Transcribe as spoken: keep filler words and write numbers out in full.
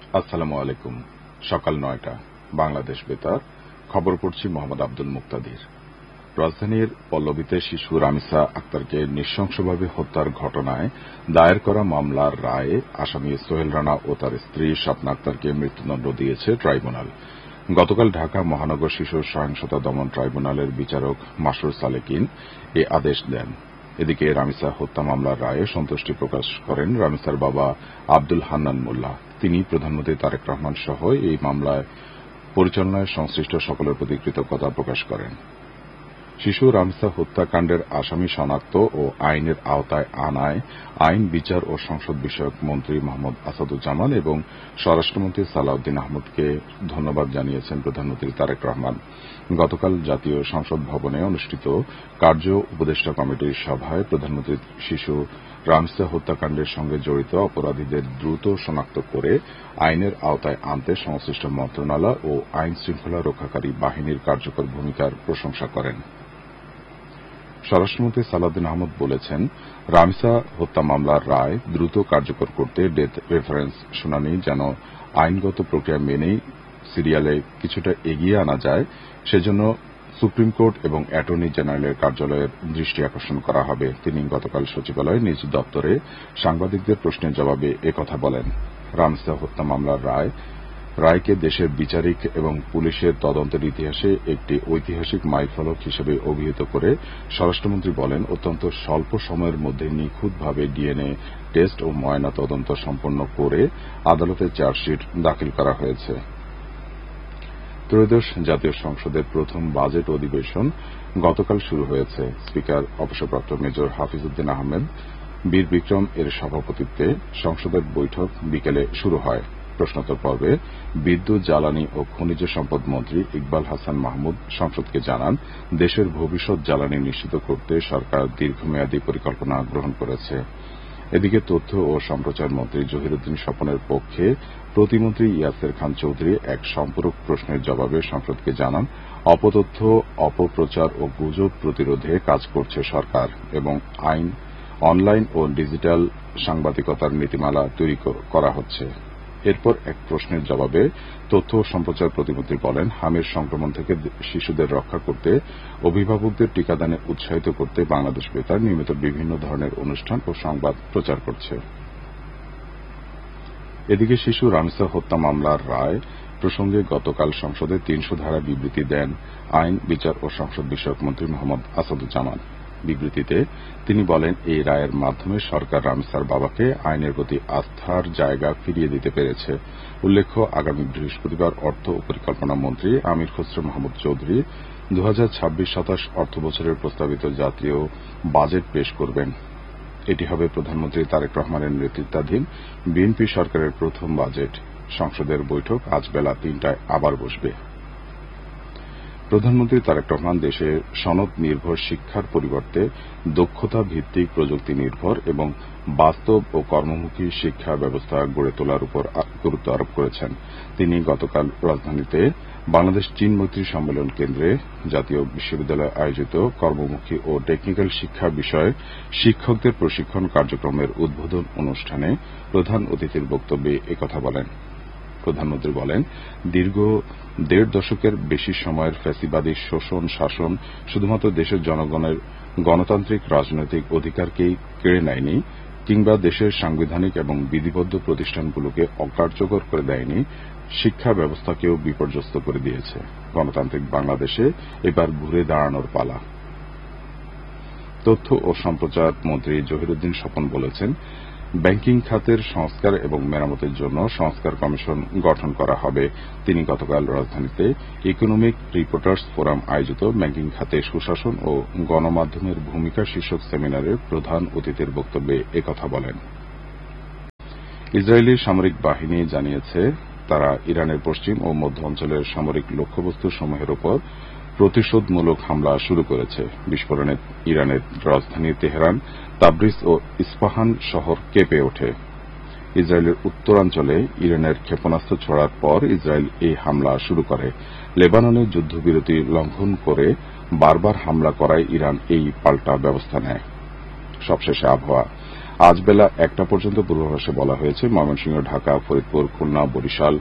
আসসালামু আলাইকুম। সকাল নয়টা বাংলাদেশ বেতার খবর পড়ছি মোহাম্মদ আব্দুল মুক্তাদির। রাজধানীর পল্লবীতে শিশু রামিসা আক্তারকে নৃশংসভাবে হত্যার ঘটনায় দায়ের করা মামলার রায়ে আসামি সোহেল রানা ও তার স্ত্রী স্বপ্না আক্তারকে মৃত্যুদণ্ড দিয়েছে ট্রাইব্যুনাল। গতকাল ঢাকা মহানগর শিশু সহিংসতা দমন ট্রাইব্যুনালের বিচারক মাসুর সালেকিন এ আদেশ দেন। এদিকে রামিসা হত্যা মামলার রায়ে সন্তুষ্টি প্রকাশ করেন রামিসার বাবা আব্দুল হান্নান মোল্লা। তিনি প্রধানমন্ত্রী তারেক রহমান সহ এই মামলায় পরিচালনায় সংশ্লিষ্ট সকলের প্রতি কৃতজ্ঞতা প্রকাশ করেন। শিশু রামিসা হত্যাকাণ্ডের আসামি শনাক্ত ও আইনের আওতায় আনায় আইন, বিচার ও সংসদ বিষয়ক মন্ত্রী মোহাম্মদ আসাদুজ্জামান এবং স্বরাষ্ট্রমন্ত্রী সালাউদ্দিন আহমদকে ধন্যবাদ জানিয়েছেন প্রধানমন্ত্রী তারেক রহমান। গতকাল জাতীয় সংসদ ভবনে অনুষ্ঠিত কার্য উপদেষ্টা কমিটির সভায় প্রধানমন্ত্রী শিশু রামিসা হত্যাকাণ্ডের সঙ্গে জড়িত অপরাধীদের দ্রুত শনাক্ত করে আইনের আওতায় আনতে সংশ্লিষ্ট মন্ত্রণালয় ও আইন শৃঙ্খলা রক্ষাকারী বাহিনীর কার্যকর ভূমিকার প্রশংসা করেন। স্বরাষ্ট্রমন্ত্রী সালাউদ্দিন আহমদ বলেছেন, রামিসা হত্যা মামলার রায় দ্রুত কার্যকর করতে ডেথ রেফারেন্স শুনানি যেন আইনগত প্রক্রিয়া মেনেই সিরিয়ালে কিছুটা এগিয়ে আনা যায়, সেজন্য সুপ্রিম কোর্ট এবং অ্যাটর্নি জেনারেলের কার্যালয়ের দৃষ্টি আকর্ষণ করা হবে। তিনি গতকাল সচিবালয়ে নিজ দপ্তরে সাংবাদিকদের প্রশ্নের জবাবে একথা বলেন। রামিসা হত্যা মামলার রায় রায়কে দেশের বিচারিক এবং পুলিশের তদন্তের ইতিহাসে একটি ঐতিহাসিক মাইলফলক হিসেবে অভিহিত করে স্বরাষ্ট্রমন্ত্রী বলেন, অত্যন্ত স্বল্প সময়ের মধ্যে নিখুঁতভাবে ডিএনএ টেস্ট ও ময়না তদন্ত সম্পন্ন করে আদালতে চার্জশিট দাখিল করা হয়েছে। ত্রয়োদশ জাতীয় সংসদের প্রথম বাজেট অধিবেশন গতকাল শুরু হয়েছে। স্পিকার অবসরপ্রাপ্ত মেজর হাফিজ উদ্দিন আহমেদ বীর বিক্রম এর সভাপতিত্বে সংসদের বৈঠক বিকেলে শুরু হয়। প্রশ্নোত্তর পর্বে বিদ্যুৎ, জ্বালানি ও খনিজ সম্পদ মন্ত্রী ইকবাল হাসান মাহমুদ সংসদকে জানান, দেশের ভবিষ্যৎ জ্বালানি নিশ্চিত করতে সরকার দীর্ঘমেয়াদী পরিকল্পনা গ্রহণ করেছে। এদিকে তথ্য ও সম্প্রচার মন্ত্রী জহিরুদ্দিন স্বপনের পক্ষে প্রতিমন্ত্রী ইয়াসের খান চৌধুরী এক সম্পূরক প্রশ্নের জবাবে সংসদকে জানান, অপতথ্য, অপপ্রচার ও গুজব প্রতিরোধে কাজ করছে সরকার এবং আইন, অনলাইন ও ডিজিটাল সাংবাদিকতার নীতিমালা তৈরি করা হচ্ছে। এরপর এক প্রশ্নের জবাবে তথ্য ও সম্প্রচার প্রতিমন্ত্রী বলেন, হামির সংক্রমণ থেকে শিশুদের রক্ষা করতে অভিভাবকদের টিকাদানে উৎসাহিত করতে বাংলাদেশ বেতার নিয়মিত বিভিন্ন ধরনের অনুষ্ঠান ও সংবাদ প্রচার করছে। এদিকে শিশু রামিসা হত্যা মামলার রায় প্রসঙ্গে গতকাল সংসদে তিনশো ধারা বিবৃতি দেন আইন, বিচার ও সংসদ বিষয়ক মন্ত্রী মোহাম্মদ আসাদুজ্জামান। বিবৃতিতে তিনি বলেন, এই রায়ের মাধ্যমে সরকার রামিসার বাবাকে আইনের প্রতি আস্থার জায়গা ফিরিয়ে দিতে পেরেছে। উল্লেখ্য, আগামী বৃহস্পতিবার অর্থ ও পরিকল্পনা মন্ত্রী আমির খসরু মাহমুদ চৌধুরী দু হাজার ছাব্বিশ সাতাশ অর্থবছরের প্রস্তাবিত জাতীয় বাজেট পেশ করবেন। এটি হবে প্রধানমন্ত্রী তারেক রহমানের নেতৃত্বাধীন বিএনপি সরকারের প্রথম বাজেট। সংসদের বৈঠক আজ বেলা তিনটায় আবার বসবে। প্রধানমন্ত্রী তারেক রহমান দেশে সনদ নির্ভর শিক্ষার পরিবর্তে দক্ষতা ভিত্তিক প্রযুক্তি নির্ভর এবং বাস্তব ও কর্মমুখী শিক্ষা ব্যবস্থা গড়ে তোলার উপর গুরুত্ব আরোপ করেছেন। তিনি গতকাল রাজধানীতে বাংলাদেশ চীন মৈত্রী সম্মেলন কেন্দ্রে জাতীয় বিশ্ববিদ্যালয়ে আয়োজিত কর্মমুখী ও টেকনিক্যাল শিক্ষা বিষয়ে শিক্ষকদের প্রশিক্ষণ কার্যক্রমের উদ্বোধন অনুষ্ঠানে প্রধান অতিথির বক্তব্যে একথা বলেন। প্রধানমন্ত্রী বলেন, দীর্ঘ দেড় দশকের বেশি সময়ের ফ্যাসিবাদী শোষণ শাসন শুধুমাত্র দেশের জনগণের গণতান্ত্রিক রাজনৈতিক অধিকারকেই কেড়ে নেয়নি কিংবা দেশের সাংবিধানিক এবং বিধিবদ্ধ প্রতিষ্ঠানগুলোকে অকার্যকর করে দেয়নি, শিক্ষা ব্যবস্থাকেও বিপর্যস্ত করে দিয়েছে। গণতান্ত্রিক বাংলাদেশে এবার ঘুরে দাঁড়ানোর পালা। তথ্য ও সম্প্রচার মন্ত্রী জহিরুদ্দিন স্বপন বলেছেন, ব্যাংকিং খাতের সংস্কার এবং মেরামতের জন্য সংস্কার কমিশন গঠন করা হবে। তিনি গতকাল রাজধানীতে ইকোনমিক রিপোর্টার্স ফোরাম আয়োজিত ব্যাংকিং খাতে সুশাসন ও গণমাধ্যমের ভূমিকা শীর্ষক সেমিনারে প্রধান অতিথির বক্তব্যে একথা বলেন। ইসরায়েলি সামরিক বাহিনী জানিয়েছে, তারা ইরানের পশ্চিম ও মধ্য অঞ্চলের সামরিক লক্ষ্যবস্তু সমূহের উপর প্রতিশোধমূলক হামলা শুরু করেছে। বিস্ফোরণে ইরানের রাজধানী তেহরান, তাবরিজ ও ইস্পাহান শহর কেঁপে ওঠে। ইসরায়েলের উত্তরাঞ্চলে ইরানের ক্ষেপণাস্ত্র ছোড়ার পর ইসরায়েল এই হামলা শুরু করে। লেবাননে যুদ্ধবিরতি লঙ্ঘন করে বারবার হামলা করায় ইরান এই পাল্টা ব্যবস্থা নেয়। সবশেষে আবহাওয়া। আজ বেলা একটা পর্যন্ত পূর্বাভাসে বলা হয়েছে ময়মনসিংহ, ঢাকা, ফরিদপুর, খুলনা, বরিশাল,